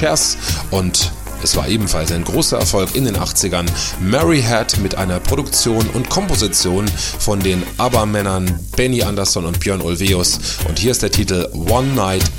Chess und es war ebenfalls ein großer Erfolg in den 80ern. Mary Had mit einer Produktion und Komposition von den ABBA-Männern Benny Andersson und Björn Ulvaeus. Und hier ist der Titel One Night